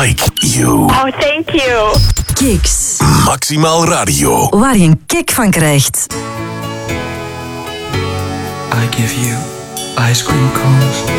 like you. Oh, thank you. Kiks. Maximaal Radio. Waar je een kick van krijgt. I give you ice cream cones.